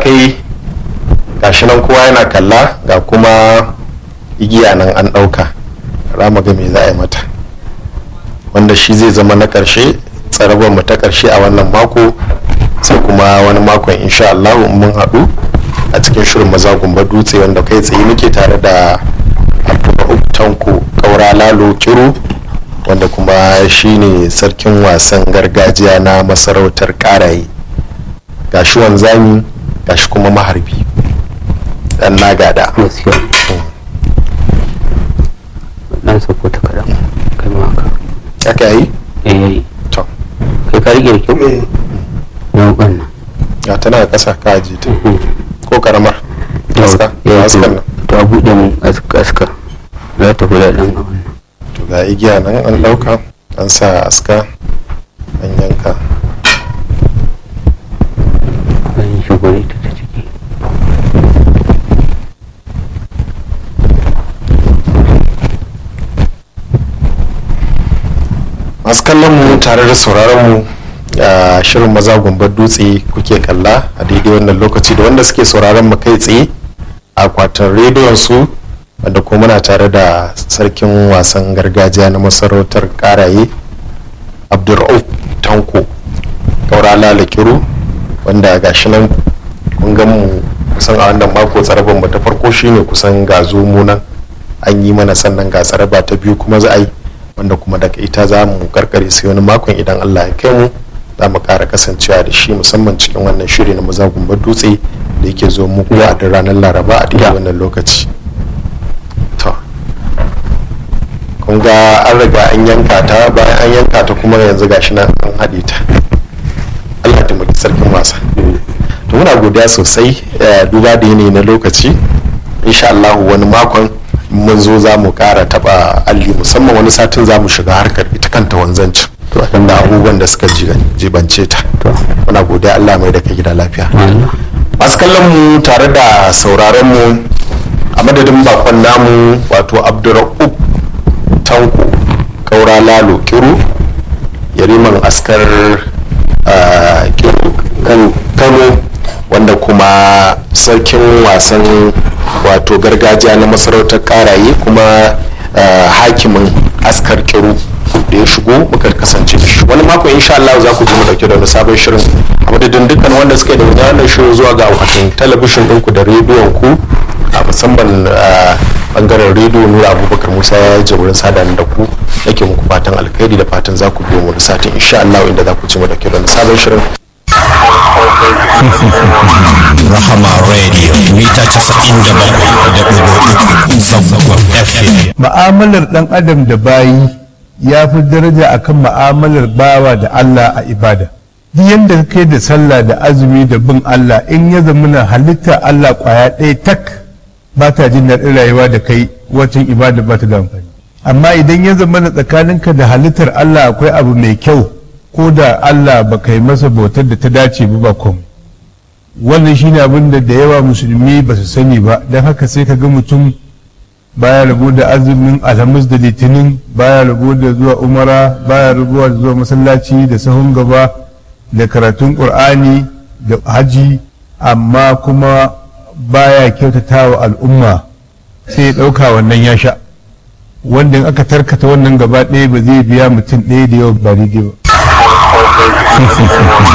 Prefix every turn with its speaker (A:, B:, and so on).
A: kai gashi nan kowa yana kalla ga kuma igiya nan an ɗauka, rama ga me za a yi mata, wanda shi zai zama na ƙarshe, tsarabar mu ta ƙarshe a wannan mako. Sai kuma wani makon insha Allah mun haɗu a cikin shirin maza gumba dutse, wanda kai tsaye muke tare da Abdul Tanko Kaura Lalo Kiru, wanda kuma shine sarkin wasan gargajiya na masarautar Karaye, gashi wanzami gashi kuma maharbi dan nagada.
B: Dan sako ta kadan kai ma ka
A: aka yi to
B: kai ka rige kyau na wannan
A: ya tana kasa ka ji ta ko karamar aska nan
B: to bude mun aska za ta kula dan a wannan
A: to ga igiya nan an dauka an sa aska an yanka
B: an shigore ta ciki.
A: masu kallon mu tare da sauraron mu a shirin maza gumbar dutse kuke kalla a daidai wannan lokaci, da wanda suke sauraron mu kai tsaye a akwatin rediyon su, wanda kuma muna tare da sarkin wasan gargajiya na masarautar Karaye Abdul Tanko Kaura Lalo Kiru, wanda gashi nan kun ga mu kusan a wannan mako tsaraban mu ta farko shine kusan ga zomo nan an yi mana, sannan ga tsaraba ta biyu kuma za a yi, wanda kuma daga ita za mu karkare sai wani makon idan Allah ya kai mu za mu kara kasancewa da shi, musamman cikin wannan shiri na maza gumbar dutse da yake zo muku a da ranar Laraba a daidai wannan lokaci. To kun ga an riga an yanka ta, bayan an yanka ta kuma yanzu gashi nan an haɗe ta. Allah ta maki sarkin wasa. To muna godiya sosai duba da yanayi na lokaci, insha Allah wani makon mun zo za mu kara taba alli, musamman wani satin za mu shiga harkar ita kanta wanzancin da abubuwan da suka jibance ta. Muna godiya, Allah mai da ka gida lafiya. Masu kallon mu tare da sauraron mu a madadin bakon namu wato Abdurra'ub Tanko Kaura Lalo Kiru, yariman askar Kiru Kano, wanda kuma sarkin wasan wato gargajiya na masarautar Karaye kuma hakimin askar Kiru da ya shigo muka kasance da shi. Wani mako insha Allah za ku ji mu dauke da wani sabon shirin a madadin dukkan wanda suka da wannan shirin zuwa ga akwatin talabishin ɗinku da rediyon ku, a musamman bangaren rediyo Nura Abubakar Musa ya je wurin sadan da ku, nake muku fatan alkhairi da fatan za ku biyo mu da satin insha Allah inda za ku ji mu dauke da wani sabon shirin.
C: Rahama Radio mita 97.3 Sabuwar FM.
D: Ma'amalar ɗan adam da bayi ya fi daraja akan ma'amalar bawa da Allah a ibada. Duk yadda ka kai da sallah da azumi da bin Allah, in ya zamana halitta Allah kwaya ɗaya tak ba ta jin daɗin rayuwa da kai, wacin ibada ba ta da amfani. Amma idan ya zamana tsakaninka da halittar Allah akwai abu mai kyau, ko da Allah ba kai masa bautar da ta dace ba komai. Wannan shine abin da yawa musulmi ba su sani ba, don haka sai ka ga mutum baya rabo da azumin alhamis da litinin, baya rabo da zuwa umara, baya rabo da zuwa masallaci da sahun gaba da karatun qur'ani da haji, amma kuma baya kyautata wa al'umma, sai ya ɗauka wannan ya sha, wanda in aka tarkata wannan gaba ɗaya ba zai biya mutum ɗaya da yawa ba daidai ba.